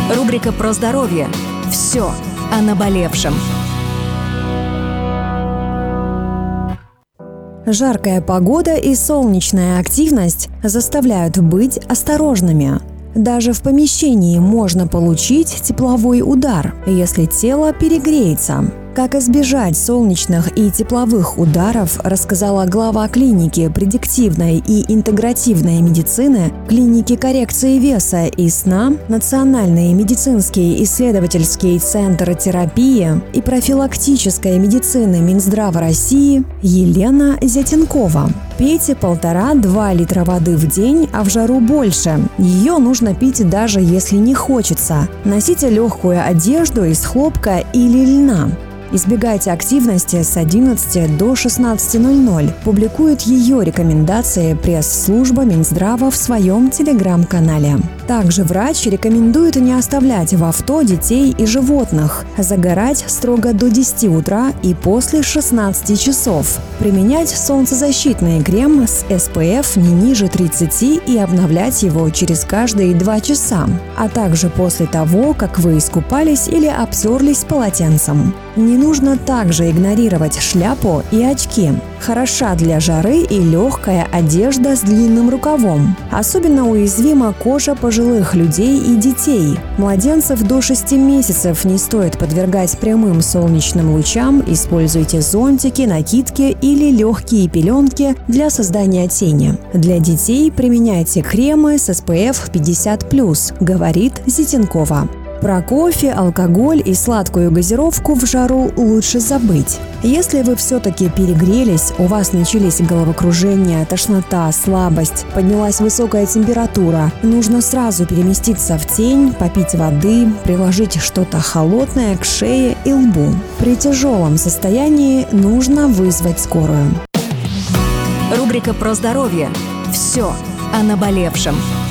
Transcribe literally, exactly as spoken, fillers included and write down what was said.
Рубрика про здоровье. Все о наболевшем. Жаркая погода и солнечная активность заставляют быть осторожными. Даже в помещении можно получить тепловой удар, если тело перегреется. Как избежать солнечных и тепловых ударов, рассказала глава клиники предиктивной и интегративной медицины, клиники коррекции веса и сна, Национальный медицинский исследовательский центр терапии и профилактической медицины Минздрава России Елена Зятенкова. Пейте полтора-два литра воды в день, а в жару больше. Ее нужно пить даже если не хочется. Носите легкую одежду из хлопка или льна. Избегайте активности с одиннадцати до шестнадцати ноль-ноль. Публикует ее рекомендации пресс-служба Минздрава в своем телеграм-канале. Также врач рекомендует не оставлять в авто детей и животных, загорать строго до десяти утра и после шестнадцати часов, применять солнцезащитный крем с эс пэ эф не ниже тридцати и обновлять его через каждые два часа, а также после того, как вы искупались или обтерлись полотенцем. Не нужно также игнорировать шляпу и очки. Хороша для жары и легкая одежда с длинным рукавом. Особенно уязвима кожа пожилых людей и детей. Младенцев до шести месяцев не стоит подвергать прямым солнечным лучам. Используйте зонтики, накидки или легкие пеленки для создания тени. Для детей применяйте кремы с эс пэ эф пятьдесят плюс, говорит Зятенкова. Про кофе, алкоголь и сладкую газировку в жару лучше забыть. Если вы все-таки перегрелись, у вас начались головокружение, тошнота, слабость, поднялась высокая температура, нужно сразу переместиться в тень, попить воды, приложить что-то холодное к шее и лбу. При тяжелом состоянии нужно вызвать скорую. Рубрика про здоровье. Все о наболевшем.